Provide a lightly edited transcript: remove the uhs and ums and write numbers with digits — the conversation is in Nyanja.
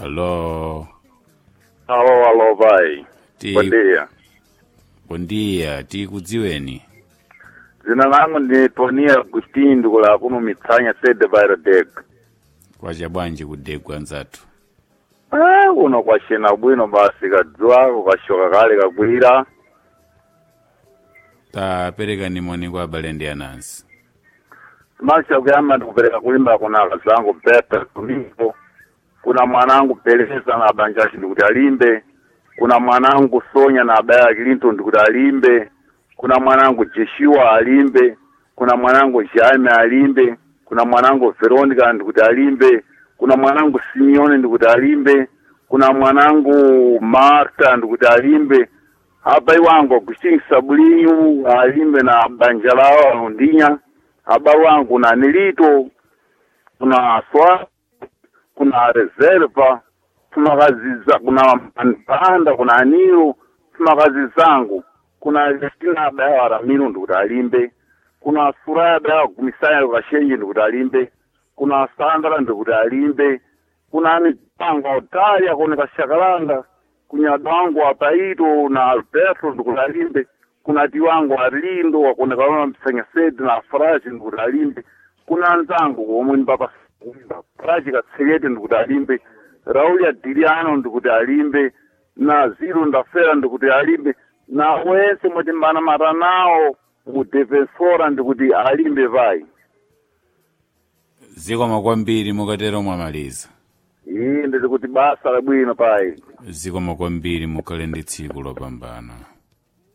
Alô. Alô, vai. Bom dia. Bom dia, tikudziweni. Zina langu ni Tonia Agustin ndikula kuno mitsanya sede vairo dek. Kwacha bwanji kudegwa nzatu. Uno kwashena bwino basi kadzwa kukashoka kale kagwira. Tapereka nimoni kwa abale anansi. Masha kuyamba ndikupereka kulimba kuna akazangu Pepe Tumipo. Kuna mwanangu Pelesa na Banjashi ndikuti alimbe. Kuna mwanangu Sonya na Abaya Kilinto ndikuti alimbe. Kuna mwanangu Jeshua alimbe. Kuna mwanangu Jaime alimbe. Kuna mwanangu Veronica ndikuti alimbe. Kuna mwanangu Simeone ndikuti alimbe. Kuna mwanangu Marta ndikuti alimbe. Abai wangu Agustin Sabulinyu alimbe na Banjalao Alundinya. Abai wangu na Nilito. Kuna Aswa. Kuna Reserva. Kuna kaziza. Kuna Mpanda. Kuna Anilo. Kuna kazi zangu. Kuna Justina Abaya Waramino ndikuti alimbe. Kuna Suraya Abaya Kumisaya Lukashenji ndikuti alimbe. Kuna Sandra ndikuti alimbe. Kuna mipango Otaria kuna Kashakalanga. Kuna Dwangu Apaito na Alberto ndikuti alimbe. Kuna Tiwangu Arlindo wakone kalona Msanya Sedi na Faraji ndikuti alimbe. Kuna nzangu omwe mbapa Faraji Katsekete ndikuti alimbe. Rauli Adiliano ndikuti alimbe. Na Ziro Ndafera ndikuti alimbe. Na wese mutimbana maranao udefensora ndikuti alimbe vai. Zikoma kwambiri mukatero mwamaliza. Ndikuti basa labwino pai. Zikoma kwambiri mukhale ndi tsiku lopambana.